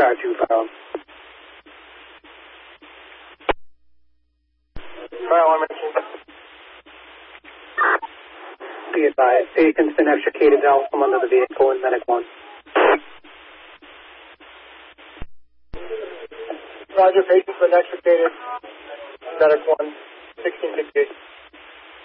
car 2 file. File 119. Be advised, patient's been extricated out from under the vehicle in Medic 1. Roger, patient's been extricated. Medic 1, 1668.